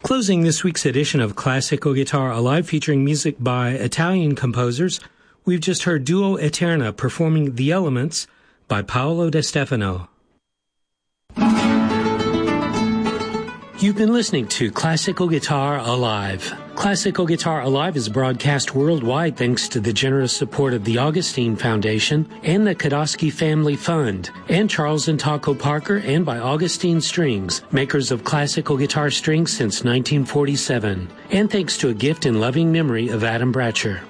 Closing this week's edition of Classical Guitar Alive featuring music by Italian composers, we've just heard Duo Eterna performing The Elements by Paolo De Stefano. You've been listening to Classical Guitar Alive. Classical Guitar Alive is broadcast worldwide thanks to the generous support of the Augustine Foundation and the Kodosky Family Fund, and Charles and Taco Parker, and by Augustine Strings, makers of classical guitar strings since 1947. And thanks to a gift in loving memory of Adam Bratcher.